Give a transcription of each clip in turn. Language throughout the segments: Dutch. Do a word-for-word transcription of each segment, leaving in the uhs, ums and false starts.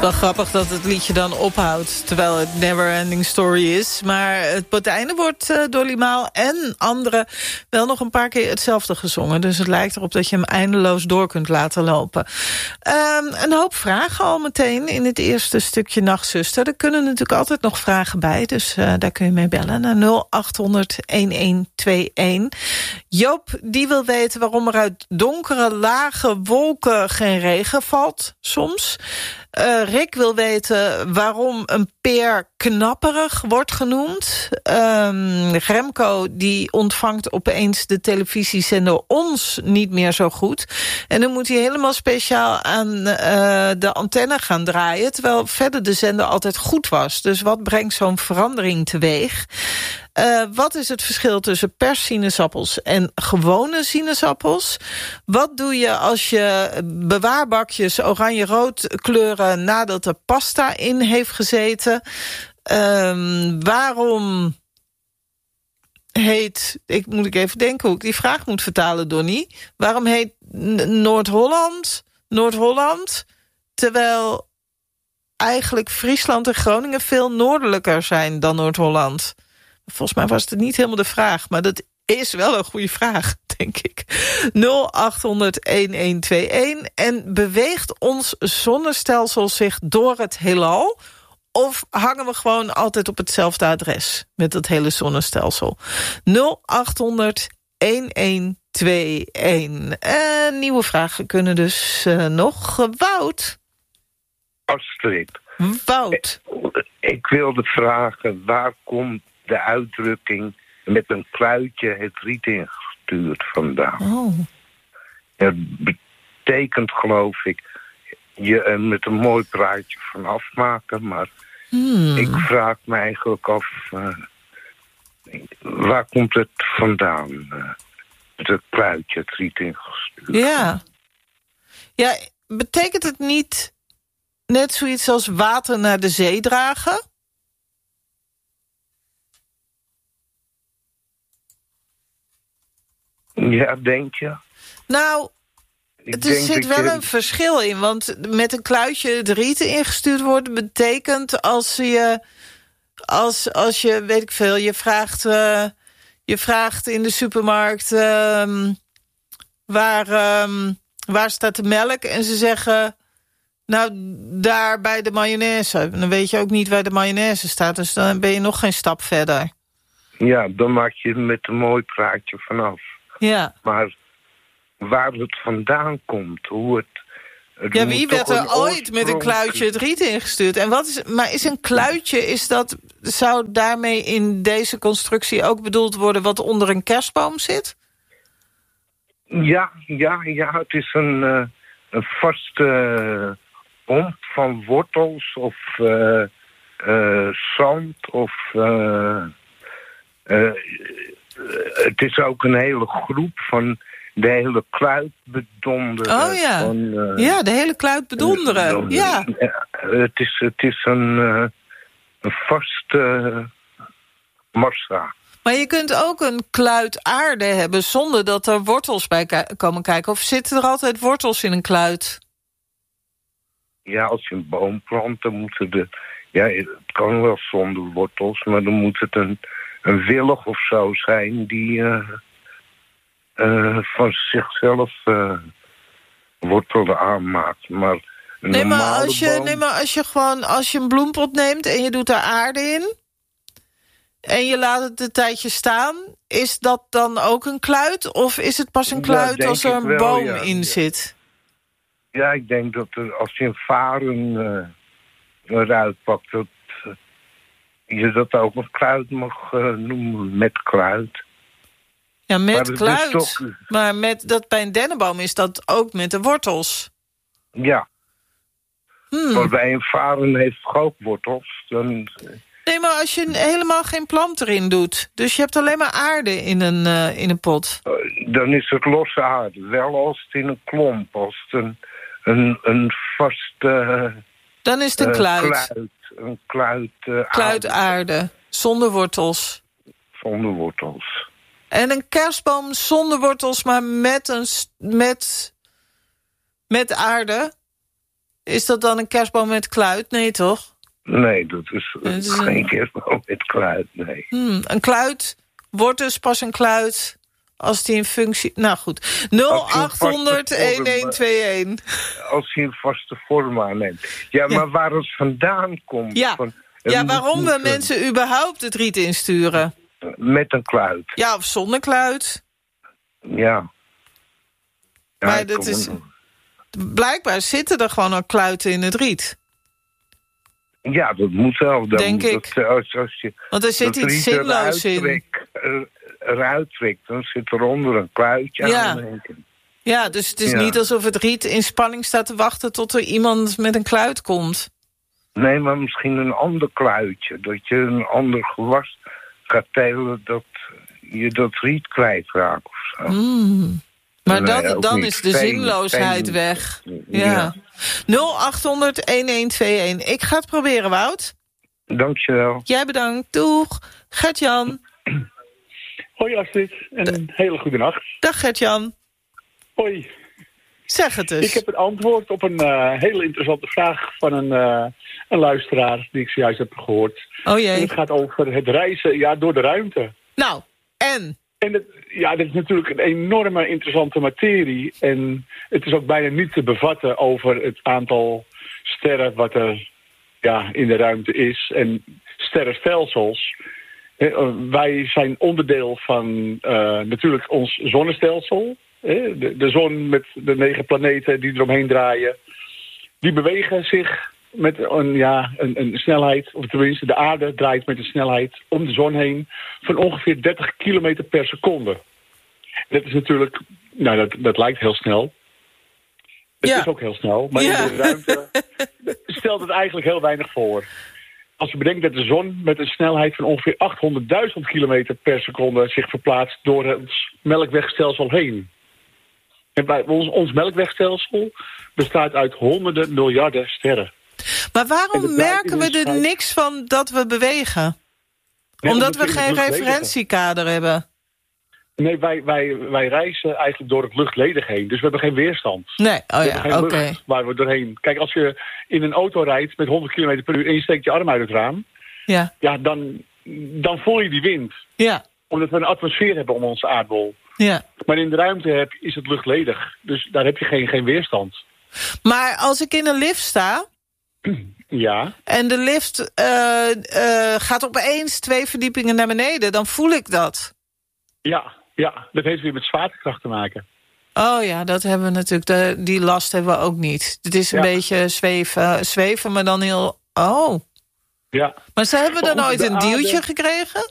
Wel grappig dat het liedje dan ophoudt, terwijl het Never Ending Story is. Maar het, op het einde wordt uh, door Limaal en anderen wel nog een paar keer hetzelfde gezongen. Dus het lijkt erop dat je hem eindeloos door kunt laten lopen. Um, een hoop vragen al meteen in het eerste stukje Nachtzuster. Er kunnen natuurlijk altijd nog vragen bij, dus uh, daar kun je mee bellen naar nul acht honderd een een twee een. Joop, die wil weten waarom er uit donkere, lage wolken geen regen valt soms. Uh, Rick wil weten waarom een peer knapperig wordt genoemd. Um, Remco die ontvangt opeens de televisiezender Ons niet meer zo goed. En dan moet hij helemaal speciaal aan uh, de antenne gaan draaien, terwijl verder de zender altijd goed was. Dus wat brengt zo'n verandering teweeg? Uh, wat is het verschil tussen perssinaasappels en gewone sinaasappels? Wat doe je als je bewaarbakjes oranje-rood kleuren nadat er pasta in heeft gezeten? Um, waarom heet... Ik moet ik even denken hoe ik die vraag moet vertalen, Donnie. Waarom heet Noord-Holland Noord-Holland, terwijl eigenlijk Friesland en Groningen veel noordelijker zijn dan Noord-Holland? Volgens mij was het niet helemaal de vraag, maar dat is wel een goede vraag, denk ik. nul acht honderd een een twee een. En beweegt ons zonnestelsel zich door het heelal? Of hangen we gewoon altijd op hetzelfde adres met het hele zonnestelsel? nul acht honderd een een twee een. Uh, nieuwe vragen kunnen dus uh, nog. Wout? Astrid. Wout. Ik, ik wilde vragen, waar komt de uitdrukking met een kluitje het riet ingestuurd vandaan? Oh. Het betekent, geloof ik, je er met een mooi praatje van afmaken, maar hmm. ik vraag me eigenlijk af, uh, waar komt het vandaan? Uh, het kluitje het riet ingestuurd. Ja. Ja, betekent het niet net zoiets als water naar de zee dragen? Ja, denk je? Nou, er zit wel je... een verschil in. Want met een kluitje het rieten ingestuurd worden betekent als je, als, als je, weet ik veel, je vraagt, uh, je vraagt in de supermarkt uh, waar, uh, waar staat de melk? En ze zeggen, nou, daar bij de mayonaise. Dan weet je ook niet waar de mayonaise staat. Dus dan ben je nog geen stap verder. Ja, dan maak je het met een mooi praatje vanaf. Ja. Maar waar het vandaan komt, hoe het... het ja, wie werd er ooit met een kluitje het riet ingestuurd? En wat is, maar is een kluitje, is dat, zou daarmee in deze constructie ook bedoeld worden wat onder een kerstboom zit? Ja, ja, ja, het is een, uh, een vaste uh, pomp van wortels of uh, uh, zand of... Uh, uh, het is ook een hele groep van de hele kluit bedonderen. Oh ja, van, uh, ja, de hele kluit bedonderen. Uh, ja. ja. Het is, het is een, uh, een vaste uh, massa. Maar je kunt ook een kluit aarde hebben zonder dat er wortels bij k- komen kijken. Of zitten er altijd wortels in een kluit? Ja, als je een boom plant, dan moeten de... Ja, het kan wel zonder wortels, maar dan moet het een... een willig of zo zijn die uh, uh, van zichzelf uh, wortelen aanmaakt. Maar nee, maar als je, boom... nee, maar als je gewoon als je een bloempot neemt en je doet daar aarde in en je laat het een tijdje staan, is dat dan ook een kluit? Of is het pas een kluit ja, als er een wel, boom ja, in ja. zit? Ja, ik denk dat er, als je een varen uh, eruit pakt, dat je dat ook een kluit mag uh, noemen, met kluit. Ja, met maar kluit. Toch... Maar met dat, bij een dennenboom is dat ook met de wortels. Ja. Hmm. Maar bij een varen heeft het ook wortels. Dan... Nee, maar als je helemaal geen plant erin doet, dus je hebt alleen maar aarde in een, uh, in een pot. Uh, dan is het losse aarde. Wel als het in een klomp, als het een, een, een vaste... Uh, dan is het een kluit. Uh, kluit. Een kluit, uh, kluitaarde, aarde. Zonder wortels. Zonder wortels. En een kerstboom zonder wortels, maar met, een, met, met aarde? Is dat dan een kerstboom met kluit? Nee, toch? Nee, dat is, Het is geen een- kerstboom met kluit, nee. Hmm, een kluit wordt dus pas een kluit als die in functie... Nou goed, nul achthonderd elf Als hij een vaste vorm aanneemt. Ja, Ja. maar waar het vandaan komt. Ja, van, het ja moet waarom we niet, eh, mensen überhaupt het riet insturen? Met een kluit, Ja, of zonder kluit. ja. Ja, Maar ik dat kom is- er- Blijkbaar zitten er gewoon al kluiten in het riet. Ja, dat moet wel. Dan Denk moet ik. Dat, als, als je Want er zit dat iets riet zinloos eruit in. trekt, er- eruit trekt, dan zit eronder een kluitje Ja. aan. denk ik. Ja, dus het is Ja. niet alsof het riet in spanning staat te wachten tot er iemand met een kluit komt. Nee, maar misschien een ander kluitje. Dat je een ander gewas gaat telen, dat je dat riet kwijtraakt of zo. Mm. Maar Nee, dan, ook dan niet. is de Steen, zinloosheid steen. weg. Ja. Ja. nul achthonderd elf Ik ga het proberen, Wout. Dankjewel. Jij bedankt. Doeg. Gert-Jan. Hoi Astrid en een hele goede nacht. Dag Gert-Jan. Hoi. Zeg het eens. Ik heb het antwoord op een uh, hele interessante vraag van een, uh, een luisteraar die ik zojuist heb gehoord. Oh En jee. het gaat over het reizen ja, door de ruimte. Nou, en? En het, ja, dit is natuurlijk een enorme interessante materie. En het is ook bijna niet te bevatten over het aantal sterren wat er ja, in de ruimte is. En sterrenstelsels. Eh, Wij zijn onderdeel van uh, natuurlijk ons zonnestelsel. Eh, De, de zon met de negen planeten die eromheen draaien. Die bewegen zich met een, ja, een, een snelheid, of tenminste de aarde draait met een snelheid om de zon heen van ongeveer dertig kilometer per seconde. Dat is natuurlijk, nou dat, dat lijkt heel snel. Het Ja. is ook heel snel, maar Ja. in de ruimte stelt het eigenlijk heel weinig voor. Als we bedenken dat de zon met een snelheid van ongeveer achthonderdduizend kilometer per seconde zich verplaatst door het melkwegstelsel heen. En bij ons, ons melkwegstelsel bestaat uit honderden miljarden sterren. Maar En waarom het blijft merken we in er een schijf- niks van dat we bewegen? Nee, Omdat we in het geen luchtledige- referentiekader hebben. Nee, wij, wij, wij reizen eigenlijk door het luchtledig heen. Dus we hebben geen weerstand. Nee, oh we ja, hebben oké. geen lucht waar we doorheen. Kijk, als je in een auto rijdt met honderd kilometer per uur en je steekt je arm uit het raam, Ja, ja, dan, dan voel je die wind. ja, Omdat we een atmosfeer hebben om onze aardbol. ja. Maar in de ruimte heb, is het luchtledig. Dus daar heb je geen, geen weerstand. Maar als ik in een lift sta Ja, en de lift eh, eh, gaat opeens twee verdiepingen naar beneden, dan voel ik dat. ja, ja. Dat heeft weer met zwaartekracht te maken. Oh ja, dat hebben we natuurlijk. De, die last hebben we ook niet. Het is een Ja. beetje zweven, zweven, maar dan heel... Oh. Ja. Maar ze hebben dan Maar nooit de een aarde- duwtje gekregen?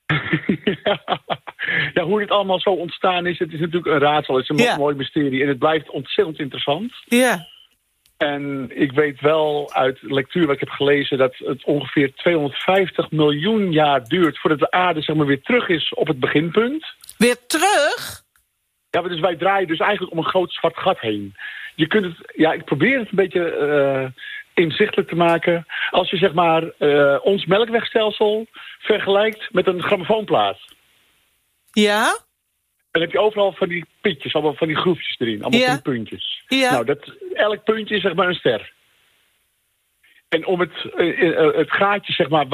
Ja, hoe dit allemaal zo ontstaan is, het is natuurlijk een raadsel. Het is een Ja. mooi mysterie en het blijft ontzettend interessant. Ja. En ik weet wel uit lectuur wat ik heb gelezen dat het ongeveer tweehonderdvijftig miljoen jaar duurt voordat de aarde zeg maar weer terug is op het beginpunt. Weer terug? Ja, maar dus wij draaien dus eigenlijk om een groot zwart gat heen. Je kunt het, ja, ik probeer het een beetje uh, inzichtelijk te maken. Als je zeg maar uh, ons melkwegstelsel vergelijkt met een grammofoonplaat. Ja? Dan heb je overal van die pitjes, allemaal van die groefjes erin. Allemaal Ja. van die puntjes. Ja. Nou, dat, elk puntje is zeg maar een ster. En om het, uh, uh, het gaatje zeg maar